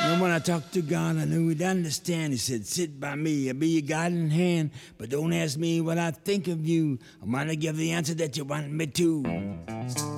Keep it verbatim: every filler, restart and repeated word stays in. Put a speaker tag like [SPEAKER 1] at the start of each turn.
[SPEAKER 1] And when I talked to God, I knew He'd understand. He said, sit by me, I'll be your guiding hand. But don't ask me what I think of you. I'm gonna give the answer that you want me to.